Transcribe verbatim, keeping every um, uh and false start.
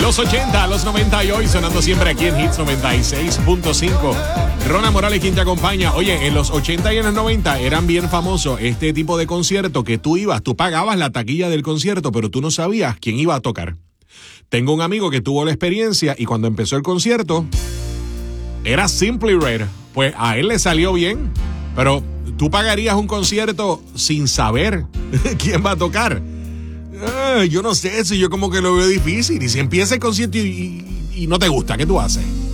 Los ochenta, los noventa y hoy sonando siempre aquí en Hits noventa y seis punto cinco. Rona Morales quien te acompaña. Oye, en los ochenta y en los noventa eran bien famosos este tipo de concierto que tú ibas, tú pagabas la taquilla del concierto, pero tú no sabías quién iba a tocar. Tengo un amigo que tuvo la experiencia y cuando empezó el concierto era Simply Red. Pues a él le salió bien, pero tú pagarías un concierto sin saber quién va a tocar. Uh, yo no sé, si yo como que lo veo difícil. Y si empieza el concierto y, y, y no te gusta, ¿qué tú haces?